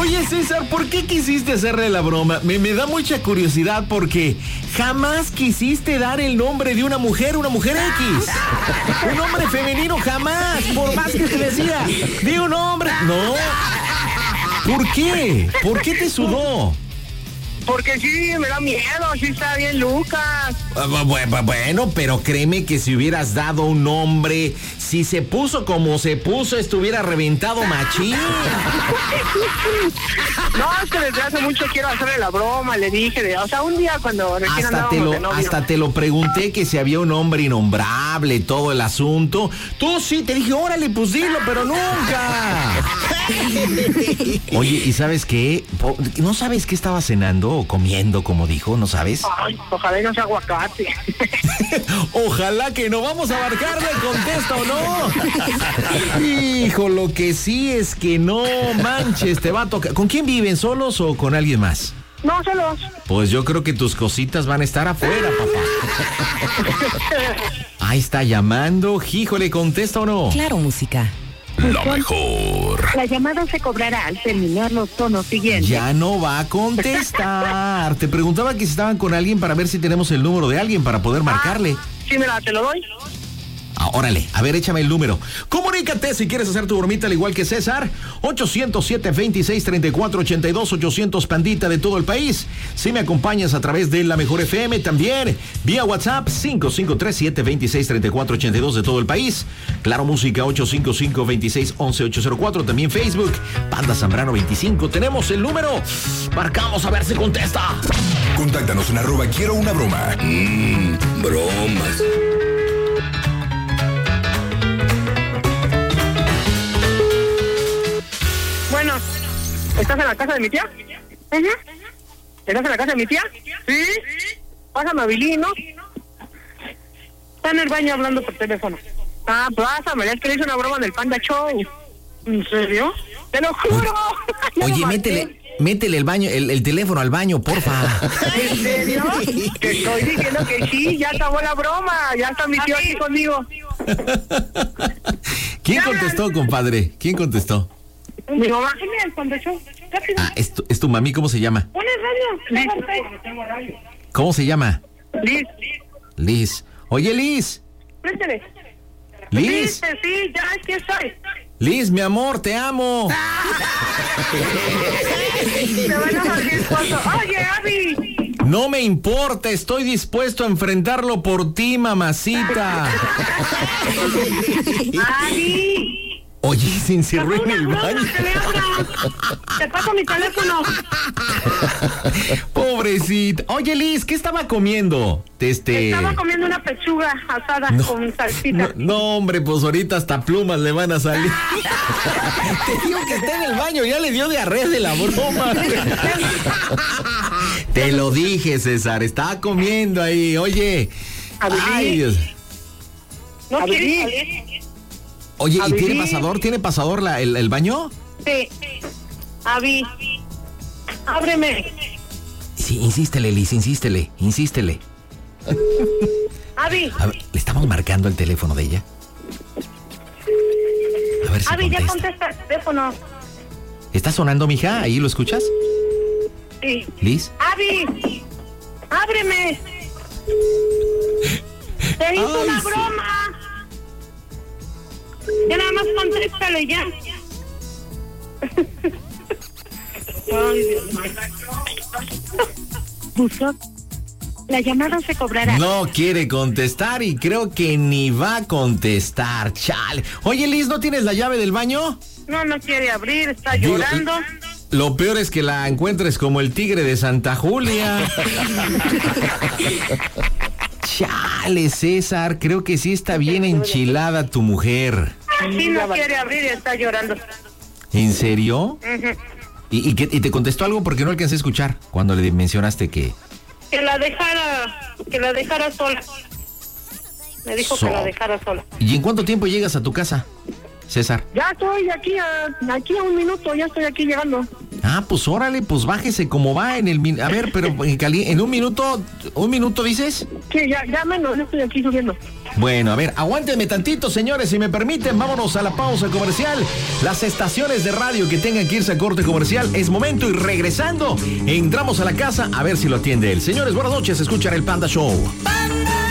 Oye, César, ¿por qué quisiste hacerle la broma? Me da mucha curiosidad porque jamás quisiste dar el nombre de una mujer X. Un hombre femenino jamás, por más que te decía. De un hombre. No. ¿Por qué? ¿Por qué te sudó? Porque sí, me da miedo, sí está bien Lucas. Bueno, pero créeme que si hubieras dado un nombre, si se puso como se puso, estuviera reventado machín. No, es que desde hace mucho quiero hacerle la broma, le dije, o sea, un día cuando recién andábamos de novio. Hasta te lo pregunté que si había un hombre innombrable, todo el asunto. Tú sí, te dije, órale, pues dilo, pero nunca. Oye, ¿y sabes qué? ¿No sabes qué estaba cenando o comiendo, como dijo? ¿No sabes? Ay, ojalá no sea aguacate. Ojalá que no. Vamos a marcarle, contesta o no. Hijo, lo que sí es que no manches, te va a tocar. ¿Con quién viven? ¿Solos o con alguien más? No, solos. Pues yo creo que tus cositas van a estar afuera, papá. Ahí está llamando. Híjole, ¿contesta o no? Claro, música. La mejor. La llamada se cobrará al terminar los tonos siguientes. Ya no va a contestar. Te preguntaba que si estaban con alguien para ver si tenemos el número de alguien para poder marcarle. Sí, mira, te lo doy. Órale, a ver, échame el número. Comunícate si quieres hacer tu bromita al igual que César. 807-26-34-82, 800 pandita de todo el país. Si me acompañas a través de La Mejor FM, también vía WhatsApp 5537-26-34-82 de todo el país. Claro Música 855-26-11-804. También Facebook, Panda Zambrano 25. Tenemos el número. Marcamos a ver si contesta. Contáctanos en @quiero una broma. Bromas. Bueno, ¿estás en la casa de mi tía? Uh-huh. ¿Estás en la casa de mi tía? Sí. Pásame a Billy, ¿no? Está en el baño hablando por teléfono. Ah, pásame, es que le hice una broma en el Panda Show. ¿En serio? ¡Te lo juro! Oye, métele el baño, el teléfono al baño, porfa. ¿En serio? Te estoy diciendo que sí, ya acabó la broma. Ya está mi tío aquí conmigo. ¿Quién contestó, compadre? ¿Quién contestó? Mi mamá, genial, cuando yo. Ah, es tu mami, ¿cómo se llama? ¿Pones radio? Liz. ¿Cómo se llama? Liz. Liz. Oye, Liz. Préstale. Liz. Sí, ya aquí estoy. Liz, mi amor, te amo. Te van a morir esposo. Oye, Abby. No me importa, estoy dispuesto a enfrentarlo por ti, mamacita. Abby. Oye, se encerró en el baño. Te paso mi teléfono. Pobrecita. Oye, Liz, ¿qué estaba comiendo? Estaba comiendo una pechuga asada con salsita. No, hombre, pues ahorita hasta plumas le van a salir. Te digo que está en el baño, ya le dio diarrea de la broma. Te lo dije, César, estaba comiendo ahí. Oye. Ay, Dios. ¿No quieres salir? Oye, ¿y tiene pasador? ¿Tiene pasador el baño? Sí. Abby, ábreme. Sí, insístele, Liz, insístele. Abby. A ver, le estamos marcando el teléfono de ella. A ver si Abby, contesta. ya contesta el teléfono. ¿Está sonando, mija? ¿Ahí lo escuchas? Sí. ¿Liz? Abby, ábreme. Te hizo una broma. Ya nada más contéstale ya. Ay, Dios mío. La llamada se cobrará. No quiere contestar y creo que ni va a contestar. Chale. Oye, Liz, ¿no tienes la llave del baño? No quiere abrir, está llorando. Lo peor es que la encuentres como el tigre de Santa Julia. Chale, César, creo que sí está bien enchilada tu mujer. Sí, no quiere abrir y está llorando. ¿En serio? Uh-huh. ¿Y te contestó algo? Porque no alcancé a escuchar cuando le mencionaste que... Que la dejara sola. Me dijo que la dejara sola. ¿Y en cuánto tiempo llegas a tu casa, César? Ya estoy aquí a un minuto, ya estoy aquí llegando. Ah, pues órale, pues bájese como va en el... A ver, pero en un minuto dices. Sí, ya menos, ya estoy aquí subiendo. Bueno, a ver, aguántenme tantito, señores, si me permiten, vámonos a la pausa comercial. Las estaciones de radio que tengan que irse a corte comercial, es momento, y regresando, entramos a la casa a ver si lo atiende él. Señores, buenas noches, escuchan el Panda Show. ¡Panda!